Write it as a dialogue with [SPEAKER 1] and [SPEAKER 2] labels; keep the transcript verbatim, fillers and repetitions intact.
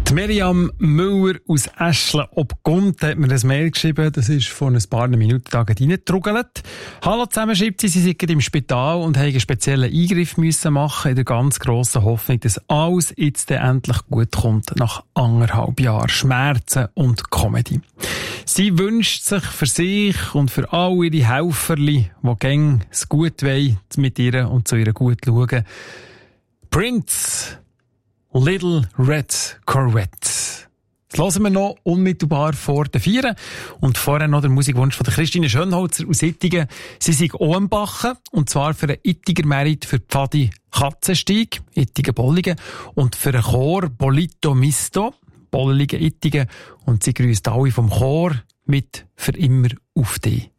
[SPEAKER 1] Die Miriam Müller aus Eschle ob Gund hat mir ein Mail geschrieben, das ist vor ein paar Minuten reingetrugelt. Hallo zusammen, schreibt sie, sie sind im Spital und haben einen speziellen Eingriff müssen machen in der ganz grossen Hoffnung, dass alles jetzt endlich gut kommt nach anderthalb Jahren Schmerzen und Comedy. Sie wünscht sich für sich und für all ihre Helferli, die gäng es gut wollen, mit ihr und zu ihr gut schauen. Prince, Little Red Corvette. Das hören wir noch unmittelbar vor den Vieren. Und vorher noch der Musikwunsch von der Christine Schönholzer aus Ittigen. Sie sind auch am Bachen. Und zwar für einen Ittiger Merit für Pfadi Katzenstieg, Ittigen-Bolligen. Und für einen Chor Bolito Misto, Bolligen Ittigen. Und sie grüßt alle vom Chor mit «Für immer auf dich».